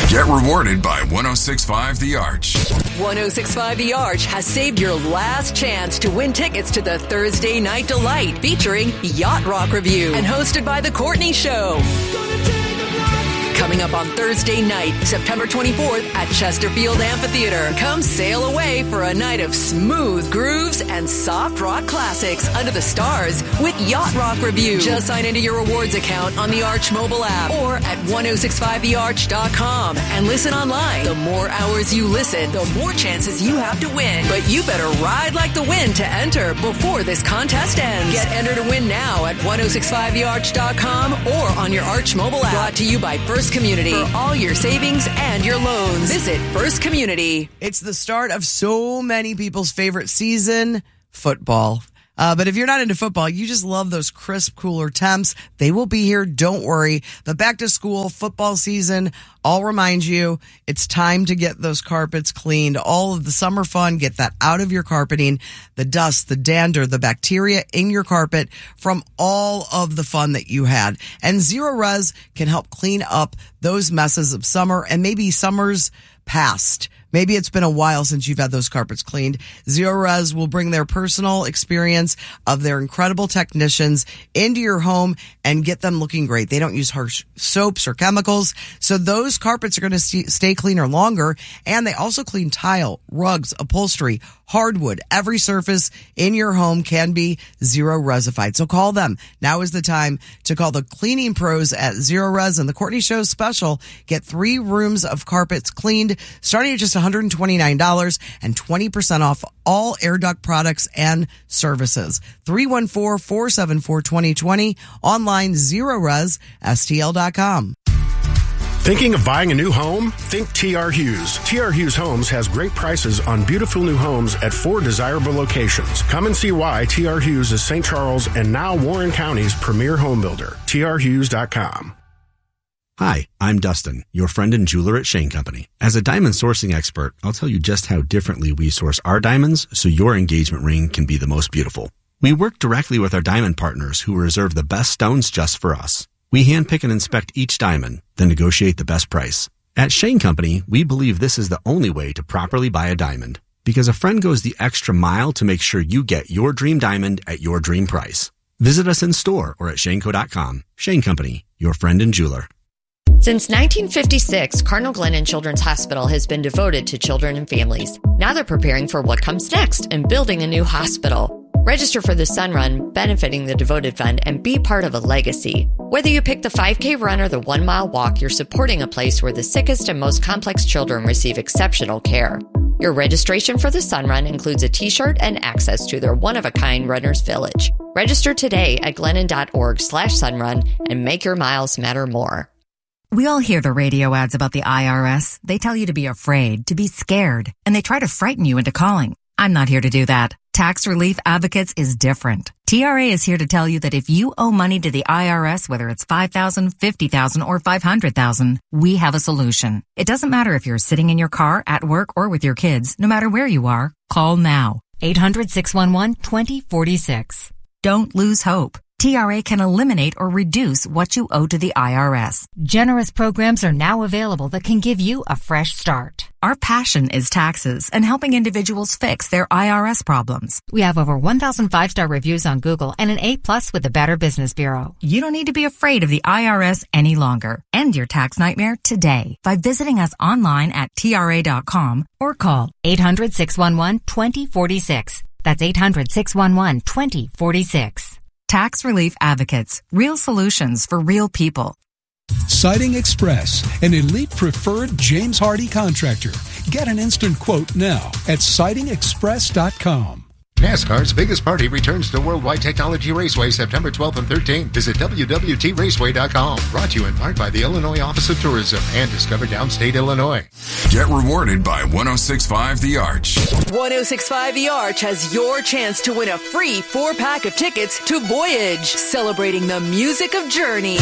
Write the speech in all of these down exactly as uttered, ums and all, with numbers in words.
Get rewarded by one oh six point five The Arch. one oh six point five The Arch has saved your last chance to win tickets to the Thursday Night Delight featuring Yacht Rock Review and hosted by The Courtney Show. Coming up on Thursday night, September twenty-fourth at Chesterfield Amphitheater. Come sail away for a night of smooth grooves and soft rock classics under the stars with Yacht Rock Review. Just sign into your rewards account on the Arch mobile app or at ten sixty-five the arch dot com and listen online. The more hours you listen, the more chances you have to win. But you better ride like the wind to enter before this contest ends. Get entered to win now at ten sixty-five the arch dot com or on your Arch mobile app. Brought to you by First Community. For all your savings and your loans, visit First Community. It's the start of so many people's favorite season, football. Uh, but if you're not into football, you just love those crisp, cooler temps. They will be here. Don't worry. The back to school football season, I'll remind you, it's time to get those carpets cleaned. All of the summer fun, get that out of your carpeting, the dust, the dander, the bacteria in your carpet from all of the fun that you had. And Zero Res can help clean up those messes of summer and maybe summer's past. Maybe it's been a while since you've had those carpets cleaned. Zero Res will bring their personal experience of their incredible technicians into your home and get them looking great. They don't use harsh soaps or chemicals, so those carpets are going to stay cleaner longer. And they also clean tile, rugs, upholstery, hardwood. Every surface in your home can be Zero Resified. So call them. Now is the time to call the cleaning pros at Zero Res. And the Courtney Show special, get three rooms of carpets cleaned, starting at just one hundred twenty-nine dollars and twenty percent off all Air Duct products and services. three one four, four seven four, two zero two zero. Online, zero res s t l dot com. Thinking of buying a new home? Think T R. Hughes. T R. Hughes Homes has great prices on beautiful new homes at four desirable locations. Come and see why T R. Hughes is Saint Charles and now Warren County's premier home builder. T R hughes dot com. Hi, I'm Dustin, your friend and jeweler at Shane Company. As a diamond sourcing expert, I'll tell you just how differently we source our diamonds so your engagement ring can be the most beautiful. We work directly with our diamond partners who reserve the best stones just for us. We handpick and inspect each diamond, then negotiate the best price. At Shane Company, we believe this is the only way to properly buy a diamond, because a friend goes the extra mile to make sure you get your dream diamond at your dream price. Visit us in store or at shane co dot com. Shane Company, your friend and jeweler. Since nineteen fifty-six, Cardinal Glennon Children's Hospital has been devoted to children and families. Now they're preparing for what comes next and building a new hospital. Register for the Sun Run, benefiting the Devoted Fund, and be part of a legacy. Whether you pick the five K run or the one mile walk, you're supporting a place where the sickest and most complex children receive exceptional care. Your registration for the Sun Run includes a t-shirt and access to their one-of-a-kind Runner's Village. Register today at glennon.org slash sunrun and make your miles matter more. We all hear the radio ads about the I R S. They tell you to be afraid, to be scared, and they try to frighten you into calling. I'm not here to do that. Tax Relief Advocates is different. T R A is here to tell you that if you owe money to the I R S, whether it's five thousand dollars, fifty thousand dollars, or five hundred thousand dollars, we have a solution. It doesn't matter if you're sitting in your car, at work, or with your kids. No matter where you are, call now. eight hundred, six one one, two zero four six. Don't lose hope. T R A can eliminate or reduce what you owe to the I R S. Generous programs are now available that can give you a fresh start. Our passion is taxes and helping individuals fix their I R S problems. We have over one thousand five-star reviews on Google and an A plus with the Better Business Bureau. You don't need to be afraid of the I R S any longer. End your tax nightmare today by visiting us online at T R A dot com or call eight hundred, six one one, two zero four six. That's eight hundred, six one one, two zero four six. Tax Relief Advocates. Real solutions for real people. Siding Express, an elite preferred James Hardy contractor. Get an instant quote now at siding express dot com. NASCAR's biggest party returns to Worldwide Technology Raceway September twelfth and thirteenth. Visit w w t raceway dot com. Brought to you in part by the Illinois Office of Tourism and Discover Downstate Illinois. Get rewarded by one oh six point five The Arch. one oh six point five The Arch has your chance to win a free four-pack of tickets to Voyage, celebrating the music of Journey.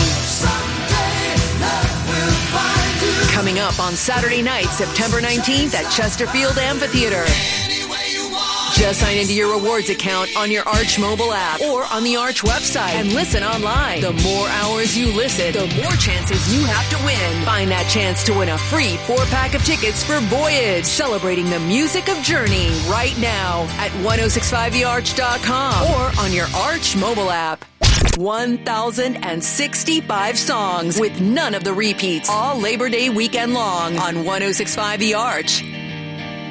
Coming up on Saturday night, September nineteenth at Chesterfield Amphitheater. Just sign into your rewards account on your Arch mobile app or on the Arch website and listen online. The more hours you listen, the more chances you have to win. Find that chance to win a free four-pack of tickets for Voyage, celebrating the music of Journey right now at ten sixty-five the arch dot com or on your Arch mobile app. one thousand sixty-five songs with none of the repeats all Labor Day weekend long on ten sixty-five The Arch.